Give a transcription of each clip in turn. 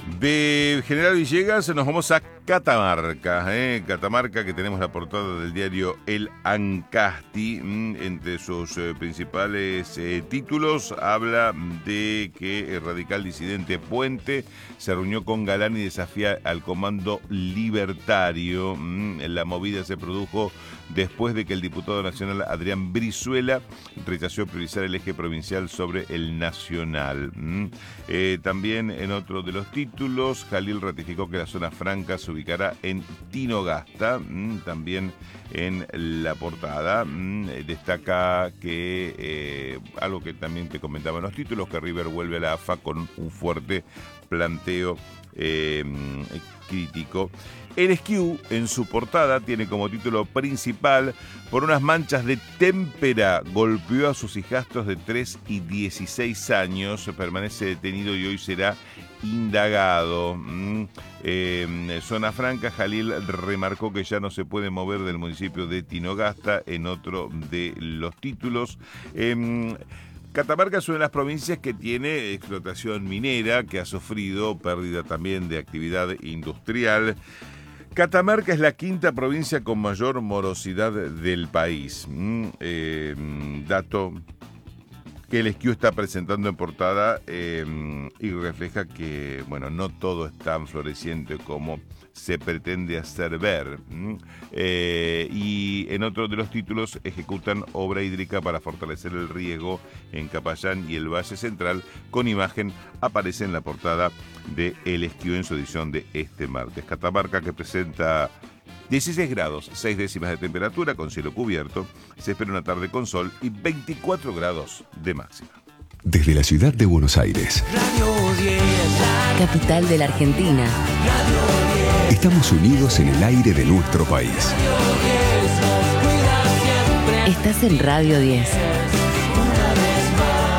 De General Villegas nos vamos a Catamarca, Catamarca, que tenemos la portada del diario El Ancasti. Entre sus principales títulos habla de que el radical disidente Puente se reunió con Galán y desafía al comando libertario. La movida se produjo después de que el diputado nacional Adrián Brizuela rechazó priorizar el eje provincial sobre el nacional. También en otro de los títulos, Jalil ratificó que la zona franca se ubicará en Tinogasta. También en la portada destaca que algo que también te comentaba en los títulos, que River vuelve a la AFA con un fuerte planteo crítico. El Esquiu, en su portada, tiene como título principal: por unas manchas de témpera golpeó a sus hijastros de 3 y 16 años, permanece detenido y hoy será indagado. Zona franca, Jalil remarcó que ya no se puede mover del municipio de Tinogasta, en otro de los títulos. Catamarca es una de las provincias que tiene explotación minera, que ha sufrido pérdida también de actividad industrial. Catamarca es la quinta provincia con mayor morosidad del país. Dato que el Esquiu está presentando en portada y refleja que, bueno, no todo es tan floreciente como se pretende hacer ver. Y en otro de los títulos, ejecutan obra hídrica para fortalecer el riego en Capayán y el Valle Central. Con imagen aparece en la portada de El Esquiu en su edición de este martes. Catamarca, que presenta 16 grados, 6 décimas de temperatura, con cielo cubierto. Se espera una tarde con sol y 24 grados de máxima. Desde la ciudad de Buenos Aires, Radio 10, capital de la Argentina. Radio 10, estamos unidos en el aire de nuestro país. Radio 10, nos cuida siempre. Estás en Radio 10. Una vez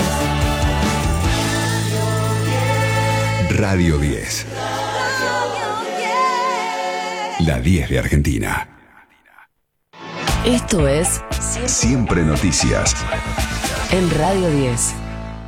más. Radio 10. La 10 de Argentina. Esto es Siempre Noticias. en Radio 10.